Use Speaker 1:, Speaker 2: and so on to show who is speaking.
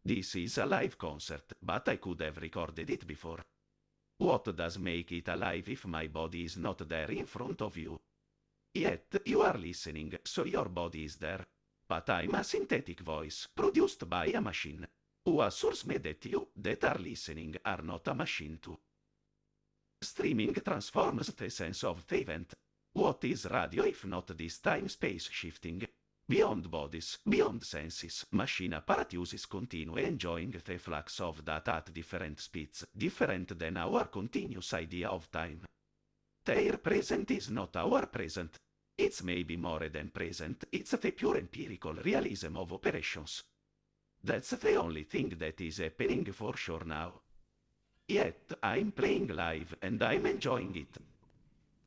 Speaker 1: This is a live concert, but I could have recorded it before. What does make it alive if my body is not there in front of you? Yet you are listening, so your body is there. But I'm a synthetic voice, produced by a machine, who assures me that you, that are listening, are not a machine too. Streaming transforms the sense of the event. What is radio if not this time-space shifting? Beyond bodies, beyond senses, machine apparatuses continue enjoying the flux of data at different speeds, different than our continuous idea of time. Their present is not our present. It's maybe more than present, it's the pure empirical realism of operations. That's the only thing that is happening for sure now. Yet I'm playing live and I'm enjoying it.